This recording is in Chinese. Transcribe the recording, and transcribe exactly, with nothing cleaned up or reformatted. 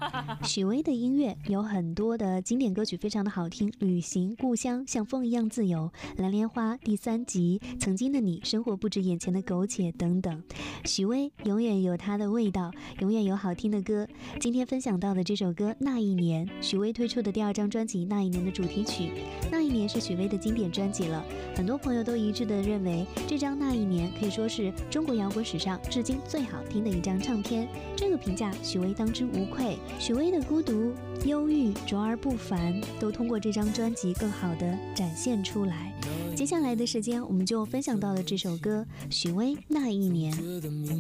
许巍的音乐有很多的经典歌曲，非常的好听，旅行、故乡、像风一样自由、蓝莲花、第三集、曾经的你、生活不止眼前的苟且等等。许巍永远有他的味道，永远有好听的歌。今天分享到的这首歌《那一年》，许巍推出的第二张专辑《那一年》的主题曲。那一年是许巍的经典专辑了，很多朋友都一致的认为这张《那一年》可以说是中国摇滚史上至今最好听的一张唱片。这个评价许巍当之无愧。许巍的孤独、忧郁、卓而不凡都通过这张专辑更好的展现出来。接下来的时间我们就分享到了这首歌，许巍《那一年》。